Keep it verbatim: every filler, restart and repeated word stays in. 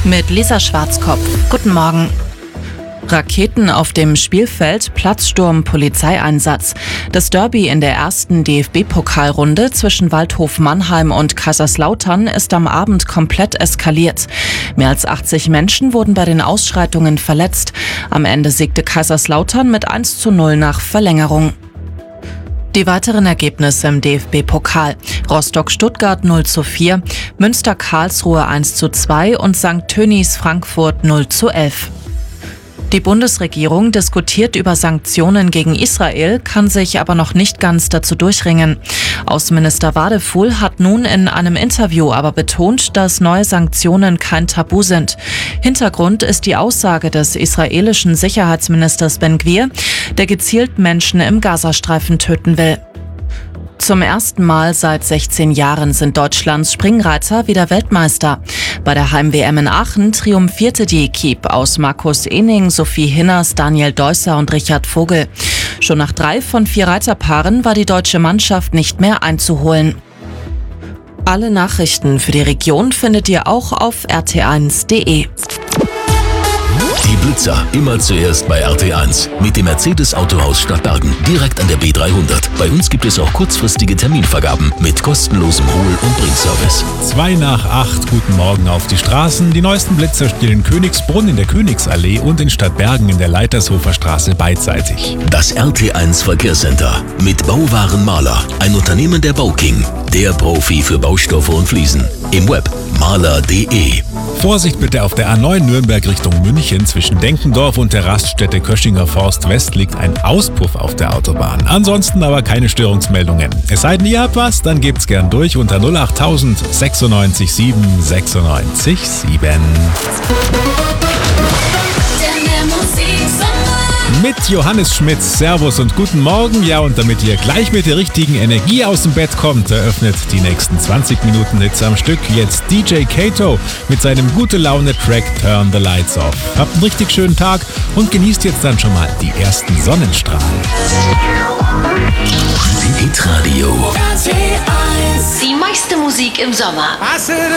mit Lisa Schwarzkopf. Guten Morgen. Raketen auf dem Spielfeld, Platzsturm, Polizeieinsatz. Das Derby in der ersten D F B-Pokalrunde zwischen Waldhof Mannheim und Kaiserslautern ist am Abend komplett eskaliert. Mehr als achtzig Menschen wurden bei den Ausschreitungen verletzt. Am Ende siegte Kaiserslautern mit eins zu null nach Verlängerung. Die weiteren Ergebnisse im D F B-Pokal. Rostock-Stuttgart null zu vier, Münster-Karlsruhe eins zu zwei und Sankt Tönnies Frankfurt null zu elf. Die Bundesregierung diskutiert über Sanktionen gegen Israel, kann sich aber noch nicht ganz dazu durchringen. Außenminister Wadefuhl hat nun in einem Interview aber betont, dass neue Sanktionen kein Tabu sind. Hintergrund ist die Aussage des israelischen Sicherheitsministers Ben-Gvir, der gezielt Menschen im Gazastreifen töten will. Zum ersten Mal seit sechzehn Jahren sind Deutschlands Springreiter wieder Weltmeister. Bei der Heim-W M in Aachen triumphierte die Equipe aus Markus Ening, Sophie Hinners, Daniel Deusser und Richard Vogel. Schon nach drei von vier Reiterpaaren war die deutsche Mannschaft nicht mehr einzuholen. Alle Nachrichten für die Region findet ihr auch auf r t eins punkt d e. Die Blitzer immer zuerst bei R T eins mit dem Mercedes Autohaus Stadtbergen, direkt an der B dreihundert. Bei uns gibt es auch kurzfristige Terminvergaben mit kostenlosem Hol- und Bringservice. Zwei nach acht, guten Morgen auf die Straßen. Die neuesten Blitzer stehen in Königsbrunn in der Königsallee und in Stadtbergen in der Leitershofer Straße beidseitig. Das R T eins Verkehrscenter mit Bauwaren Maler, ein Unternehmen der Bauking, der Profi für Baustoffe und Fliesen. Im Web maler punkt d e. Vorsicht bitte auf der A neun Nürnberg Richtung München. Zwischen Denkendorf und der Raststätte Köschinger Forst West liegt ein Auspuff auf der Autobahn. Ansonsten aber keine Störungsmeldungen. Es sei denn, ihr habt was, dann gebt's gern durch unter null achttausend sechsundneunzig sieben sechsundneunzig sieben. Mit Johannes Schmitz, Servus und guten Morgen. Ja, und damit ihr gleich mit der richtigen Energie aus dem Bett kommt, eröffnet die nächsten zwanzig Minuten Hits am Stück jetzt D J Kato mit seinem Gute-Laune-Track Turn the Lights Off. Habt einen richtig schönen Tag und genießt jetzt dann schon mal die ersten Sonnenstrahlen. Hitradio. Die meiste Musik im Sommer.